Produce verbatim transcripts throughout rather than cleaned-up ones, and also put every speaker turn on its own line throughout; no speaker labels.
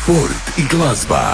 sport i glazba.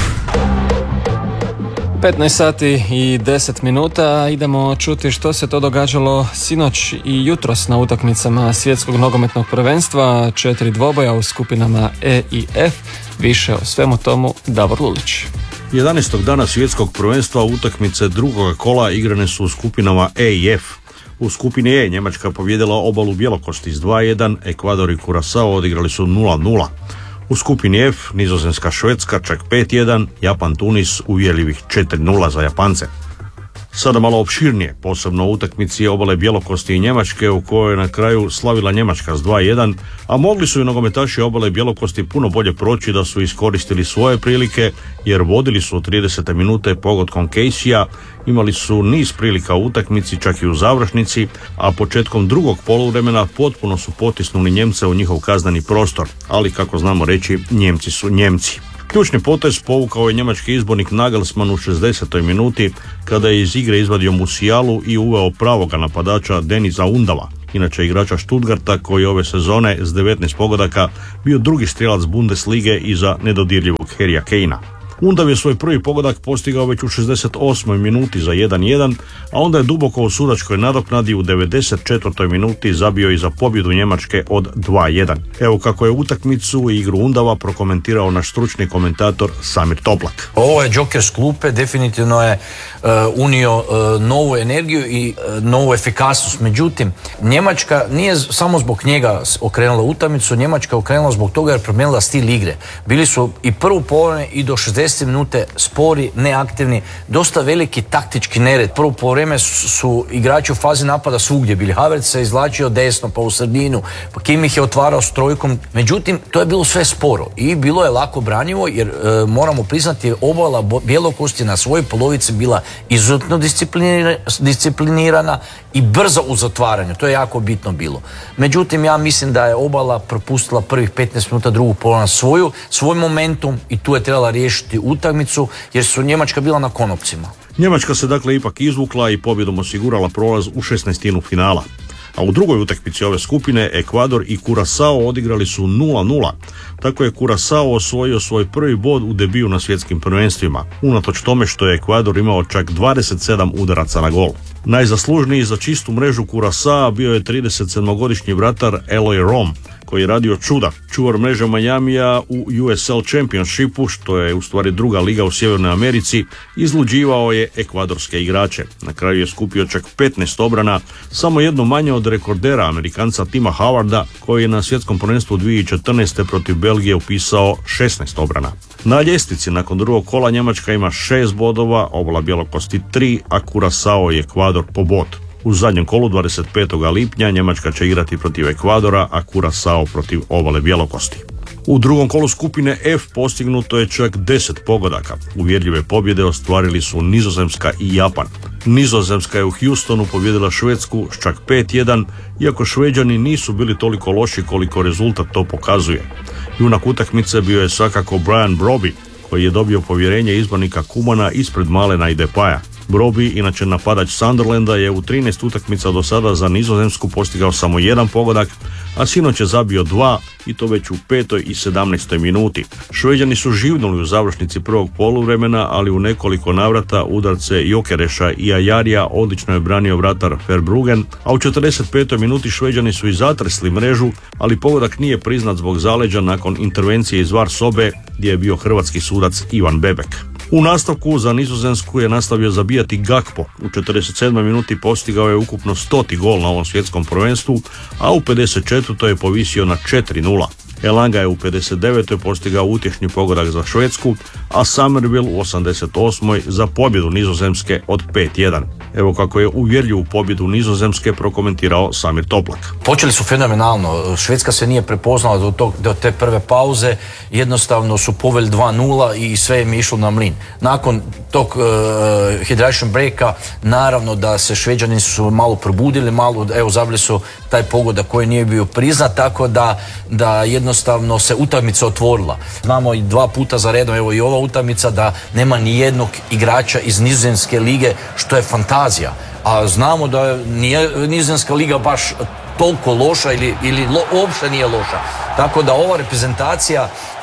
petnaest sati i deset minuta. Idemo čuti što se to događalo sinoć i jutros na utakmicama svjetskog nogometnog prvenstva. Četiri dvoboja u skupinama E i F. Više o svemu tomu Davor Lulić.
jedanaestog dana svjetskog prvenstva utakmice drugoga kola igrane su u skupinama E i F. U skupini E Njemačka pobijedila Obalu Bjelokosti s dva jedan, Ekvador i Kurasao odigrali su nula nula. U skupini F Nizozemska Švedska čak pet jedan, Japan Tunis uvjerljivih četiri nula za Japance. Sada malo opširnije, posebno u utakmici Obale Bjelokosti i Njemačke u kojoj je na kraju slavila Njemačka s dva jedan, a mogli su i nogometaši Obale Bjelokosti puno bolje proći da su iskoristili svoje prilike jer vodili su u tridesete minute pogodkom Caseyja, imali su niz prilika u utakmici, čak i u završnici, a početkom drugog poluvremena potpuno su potisnuli Njemce u njihov kazneni prostor, ali kako znamo reći, Njemci su Njemci. Ključni potez povukao je njemački izbornik Nagelsmann u šezdesetoj minuti kada je iz igre izvadio Musialu i uveo pravoga napadača Denisa Undava, inače igrača Stuttgarta koji ove sezone s devetnaest pogodaka bio drugi strijelac Bundeslige iza nedodirljivog Harrya Kanea. Undav je svoj prvi pogodak postigao već u šezdeset osmoj minuti za jedan jedan, a onda je duboko u sudačkoj nadoknadi u devedeset četvrtoj minuti zabio i za pobjedu Njemačke od dva jedan. Evo kako je utakmicu i igru Undava prokomentirao naš stručni komentator Samir Toplak.
Ovo je Joker s klupe, definitivno je uh, unio uh, novu energiju i uh, novu efikasnost. Međutim, Njemačka nije samo zbog njega okrenula utakmicu, Njemačka je okrenula zbog toga jer promijenila stil igre. Bili su i prvu polovreme i do šezdeset minute spori, neaktivni, dosta veliki taktički nered. Prvo poluvreme su, su igrači u fazi napada svugdje bili. Havertz se izvlačio desno pa u sredinu, pa Kimmich je otvarao s trojkom. Međutim, to je bilo sve sporo i bilo je lako branjivo jer e, moramo priznati Obala Bjelokosti na svojoj polovici bila izuzetno disciplinira, disciplinirana i brza u zatvaranju. To je jako bitno bilo. Međutim, ja mislim da je Obala propustila prvih petnaest minuta drugog polovremena svoju, svoj momentum i tu je trebala riješiti utakmicu jer su Njemačka bila na konopcima.
Njemačka se dakle ipak izvukla i pobjedom osigurala prolaz u šesnaestinu finala. A u drugoj utakmici ove skupine Ekvador i Kurasao odigrali su nula nula. Tako je Kurasao osvojio svoj prvi bod u debiju na svjetskim prvenstvima, unatoč tome što je Ekvador imao čak dvadeset sedam udaraca na gol. Najzaslužniji za čistu mrežu Kurasao bio je tridesetsedmogodišnji vratar Eloy Rom, koji je radio čuda. Čuvar mreže Majamija u U S L Championshipu, što je u stvari druga liga u Sjevernoj Americi, izluđivao je ekvadorske igrače. Na kraju je skupio čak petnaest obrana, samo jedno manje od rekordera Amerikanca Tima Howarda, koji je na svjetskom prvenstvu dvije tisuće četrnaeste protiv Belgije upisao šesnaest obrana. Na ljestvici nakon drugog kola Njemačka ima šest bodova, Obala Bjelokosti tri, a Kurasao i Ekvador po bod. U zadnjem kolu dvadeset petog lipnja Njemačka će igrati protiv Ekvadora, a Kurasao protiv Obale Bjelokosti. U drugom kolu skupine F postignuto je čak deset pogodaka. Uvjerljive pobjede ostvarili su Nizozemska i Japan. Nizozemska je u Houstonu pobijedila Švedsku s čak pet jedan, iako Šveđani nisu bili toliko loši koliko rezultat to pokazuje. Junak utakmice bio je svakako Brian Brobby, koji je dobio povjerenje izbornika Kumana ispred Malena i Depaja. Brobby, inače napadač Sunderlanda, je u trinaest utakmica do sada za Nizozemsku postigao samo jedan pogodak, a sinoć je zabio dva i to već u petoj i sedamnaestoj minuti. Šveđani su živnuli u završnici prvog poluvremena, ali u nekoliko navrata udarce Jokereša i Ajarija odlično je branio vratar Verbruggen, a u četrdeset petoj minuti Šveđani su i zatresli mrežu, ali pogodak nije priznat zbog zaleđa nakon intervencije iz var sobe gdje je bio hrvatski sudac Ivan Bebek. U nastavku za Nizozemsku je nastavio zabijati Gakpo. U četrdeset sedmoj minuti postigao je ukupno stoti gol na ovom svjetskom prvenstvu, a u pedeset četvrtoj je povisio na četiri nula. Elanga je u pedeset devetoj postigao utješni pogodak za Švedsku, a Somerville u osamdeset osmoj za pobjedu Nizozemske od pet jedan. Evo kako je uvjerljivu pobjedu Nizozemske prokomentirao Samir Toplak.
Počeli su fenomenalno, Švedska se nije prepoznala do, tog, do te prve pauze, jednostavno su poveli dva nula i sve im je išlo na mlin. Nakon tog uh, hydration breaka, naravno da se Šveđani su malo probudili, malo, evo zabili su taj pogodak koji nije bio priznat, tako da, da jednostavno se utakmica otvorila. Znamo i dva puta za redom, evo i ova utakmica, da nema ni jednog igrača iz Nizozemske lige, što je fantazija. A znamo da nije Nizozemska liga baš toliko loša ili, ili lo, uopšte nije loša. Tako da ova reprezentacija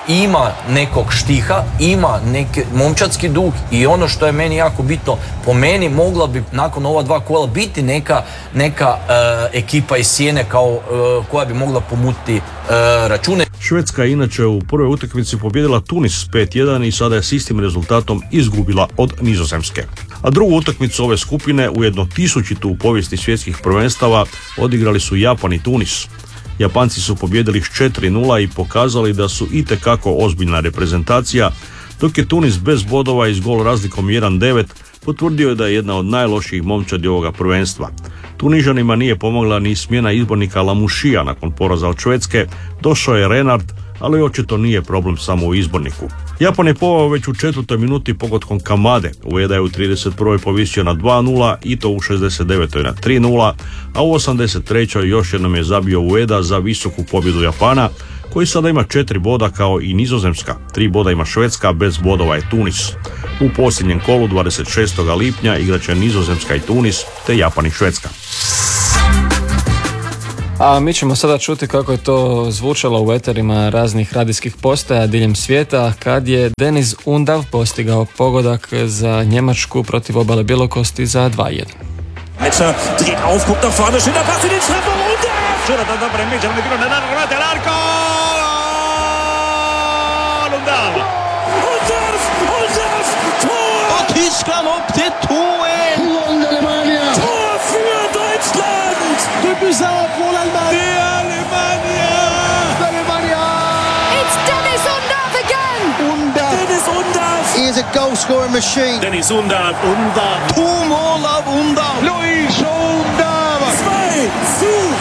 ima nekog štiha, ima neki momčadski duh i ono što je meni jako bitno, po meni mogla bi nakon ova dva kola biti neka, neka uh, ekipa iz Sjene kao, uh, koja bi mogla pomutiti uh, račune.
Švedska je inače u prvoj utakmici pobijedila Tunis pet jedan i sada je s istim rezultatom izgubila od Nizozemske. A drugu utakmicu ove skupine, ujedno tisućitu u povijesti svjetskih prvenstava, odigrali su Japan i Tunis. Japanci su pobijedili s četiri nula i pokazali da su itekako ozbiljna reprezentacija, dok je Tunis bez bodova i s gol razlikom jedan devet potvrdio je da je jedna od najlošijih momčadi ovoga prvenstva. Tunižanima nije pomogla ni smjena izbornika Lamušija nakon poraza od Švedske, došao je Renard, ali očito nije problem samo u izborniku. Japan je poveo već u četvrtoj minuti pogodkom Kamade, Ueda je u trideset prvoj povisio na dva nula i to u šezdeset devetoj na tri nula, a u osamdeset trećoj još jednom je zabio Ueda za visoku pobjedu Japana, koji sada ima četiri boda kao i Nizozemska, tri boda ima Švedska, bez bodova je Tunis. U posljednjem kolu dvadeset šestog lipnja igraće Nizozemska i Tunis, te Japan i Švedska.
A mi ćemo sada čuti kako je to zvučalo u eterima raznih radijskih postaja diljem svijeta kad je Deniz Undav postigao pogodak za Njemačku protiv Obale Bjelokosti za dva jedan.
Metzer dreht auf, guckt nach vorne, schöner Pass in den Strafraum, Undav! Schöner Pass bei den Metern, und wieder der Larko! Undav! Undav! Undav! Tor!
Og Tyskland opp til to en!
Tor für Deutschland!
Du bist auch wohl
Die Alemannia!
Alemannia!
It's Dennis Undav again!
Undav
Dennis Undav!
is a goal-scoring machine.
Dennis Undav! Undav!
To mål av Undav. Luis Undav!
zwei zu